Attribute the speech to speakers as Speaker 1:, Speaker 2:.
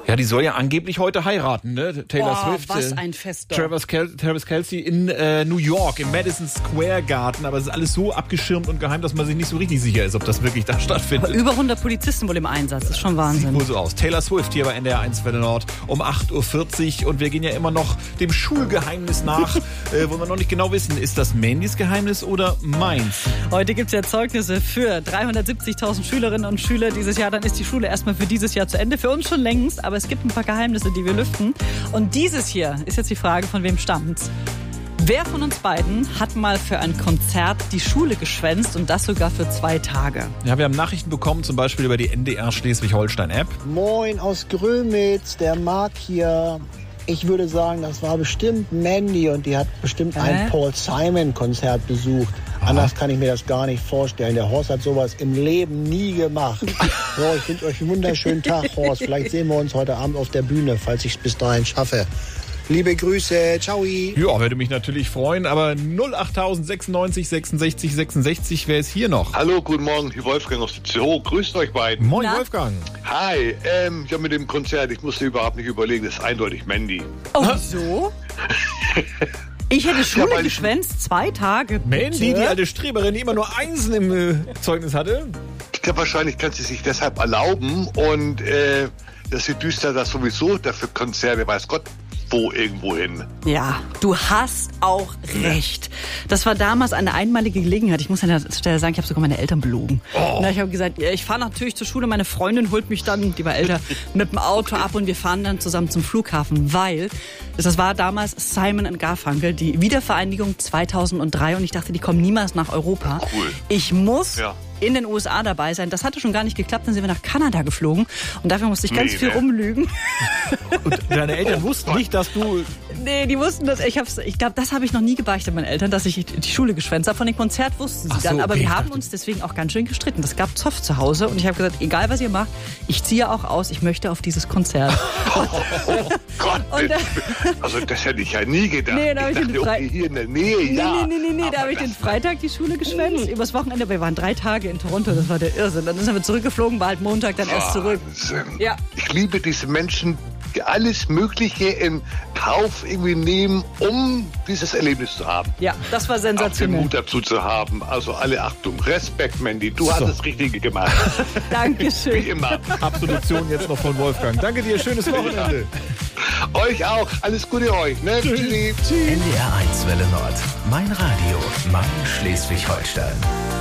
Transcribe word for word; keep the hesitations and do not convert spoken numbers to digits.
Speaker 1: Ja, die soll ja angeblich heute heiraten, ne? Taylor
Speaker 2: Boah,
Speaker 1: Swift.
Speaker 2: was
Speaker 1: äh,
Speaker 2: ein Fest doch.
Speaker 1: Travis, Kel- Travis Kelce in äh, New York, im Madison Square Garden. Aber es ist alles so abgeschirmt und geheim, dass man sich nicht so richtig sicher ist, ob das wirklich da stattfindet.
Speaker 2: Über hundert Polizisten wohl im Einsatz, das ist schon Wahnsinn.
Speaker 1: Sieht wohl so aus. Taylor Swift hier bei N D R eins Welle Nord um acht Uhr vierzig. Und wir gehen ja immer noch dem Schulgeheimnis nach, äh, wo wir noch nicht genau wissen, ist das Mandys Geheimnis oder meins?
Speaker 2: Heute gibt es ja Zeugnisse für dreihundertsiebzigtausend Schülerinnen und Schüler dieses Jahr. Dann ist die Schule erstmal für dieses Jahr zu Ende. Für uns schon längst, aber es gibt ein paar Geheimnisse, die wir lüften. Und dieses hier ist jetzt die Frage, von wem stammt's? Wer von uns beiden hat mal für ein Konzert die Schule geschwänzt und das sogar für zwei Tage?
Speaker 1: Ja, wir haben Nachrichten bekommen, zum Beispiel über die N D R Schleswig-Holstein-App.
Speaker 3: Moin aus Grömitz, der Marc hier. Ich würde sagen, das war bestimmt Mandy und die hat bestimmt
Speaker 2: Hä?
Speaker 3: ein Paul Simon-Konzert besucht. Anders kann ich mir das gar nicht vorstellen. Der Horst hat sowas im Leben nie gemacht. So, ich wünsche euch einen wunderschönen Tag, Horst. Vielleicht sehen wir uns heute Abend auf der Bühne, falls ich es bis dahin schaffe. Liebe Grüße, ciao.
Speaker 1: Ja, würde mich natürlich freuen, aber null acht sechsundneunzig sechsundsechzig sechsundsechzig, wer ist hier noch?
Speaker 4: Hallo, guten Morgen, hier Wolfgang aus der C O. Grüßt euch beiden.
Speaker 1: Moin,
Speaker 2: Na?
Speaker 1: Wolfgang.
Speaker 4: Hi, ähm, ja, mit dem Konzert, ich musste überhaupt nicht überlegen, das ist eindeutig Mandy.
Speaker 2: Oh, wieso? Ich hätte Schule
Speaker 4: Ja, weil ich-
Speaker 2: geschwänzt, zwei Tage.
Speaker 1: Mandy,
Speaker 2: bitte?
Speaker 1: die alte Streberin, die immer nur Einsen im äh, Zeugnis hatte.
Speaker 4: Ich glaube, wahrscheinlich kann sie sich deshalb erlauben und äh, dass sie düster das sowieso dafür Konzerte, weiß Gott, wo irgendwo hin.
Speaker 2: Ja, du hast auch recht. Das war damals eine einmalige Gelegenheit. Ich muss an der Stelle sagen, ich habe sogar meine Eltern belogen.
Speaker 1: Oh.
Speaker 2: Na, ich habe gesagt, ja, ich fahre natürlich zur Schule, meine Freundin holt mich dann, die war älter, mit dem Auto ab und wir fahren dann zusammen zum Flughafen, weil das war damals Simon and Garfunkel, die Wiedervereinigung zweitausenddrei und ich dachte, die kommen niemals nach Europa.
Speaker 4: Cool.
Speaker 2: Ich muss
Speaker 4: Ja.
Speaker 2: in den U S A dabei sein. Das hatte schon gar nicht geklappt, dann sind wir nach Kanada geflogen und dafür musste ich ganz
Speaker 4: Nee,
Speaker 2: viel
Speaker 4: ne?
Speaker 2: rumlügen.
Speaker 1: Und deine Eltern wussten nicht, dass du...
Speaker 2: Nee, die wussten das. Ich, hab's, ich glaube, das habe ich noch nie gebeichtet meinen Eltern, dass ich die Schule geschwänzt habe. Von dem Konzert wussten sie
Speaker 1: Ach so,
Speaker 2: dann. Aber
Speaker 1: okay,
Speaker 2: wir
Speaker 1: ich
Speaker 2: haben
Speaker 1: dachte-
Speaker 2: uns deswegen auch ganz schön gestritten. Das gab Zoff zu Hause und ich habe gesagt, egal was ihr macht, ich ziehe auch aus, ich möchte auf dieses Konzert.
Speaker 4: Oh Gott,
Speaker 2: Und, äh,
Speaker 4: also das hätte ich ja nie gedacht.
Speaker 2: Nee, da hab ich
Speaker 4: dachte,
Speaker 2: den Fre-
Speaker 4: okay, hier in der Nähe,
Speaker 2: Nee,
Speaker 4: ja.
Speaker 2: nee, nee, nee, nee, da
Speaker 4: Aber
Speaker 2: habe ich den
Speaker 4: das-
Speaker 2: Freitag die Schule geschwänzt. Übers Wochenende, wir waren drei Tage in Toronto, das war der Irrsinn. Dann sind wir zurückgeflogen, war halt Montag dann erst zurück.
Speaker 4: Wahnsinn.
Speaker 2: Ja.
Speaker 4: Ich liebe diese Menschen, die alles Mögliche in Kauf irgendwie nehmen, um dieses Erlebnis zu haben.
Speaker 2: Ja, das war
Speaker 4: Auch den
Speaker 2: sensationell.
Speaker 4: Mut dazu zu haben. Also alle Achtung, Respekt, Mandy, du hast das Richtige gemacht. Wie
Speaker 2: Dankeschön.
Speaker 4: immer.
Speaker 1: Absolution jetzt noch von Wolfgang. Danke dir, schönes Wochenende.
Speaker 4: Euch auch. Alles Gute euch. Ne? Tschüssi.
Speaker 5: N D R eins Welle Nord. Mein Radio. Mein Schleswig-Holstein.